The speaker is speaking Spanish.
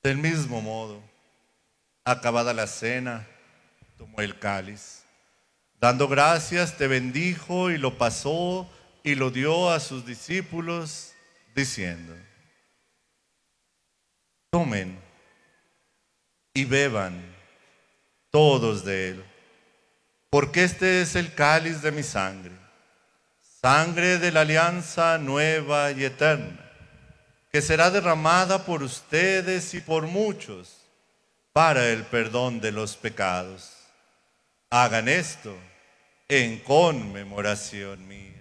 Del mismo modo, acabada la cena, tomó el cáliz. Dando gracias, te bendijo y lo pasó y lo dio a sus discípulos, diciendo: tomen y beban todos de él, porque este es el cáliz de mi sangre, sangre de la alianza nueva y eterna, que será derramada por ustedes y por muchos para el perdón de los pecados. Hagan esto en conmemoración mía.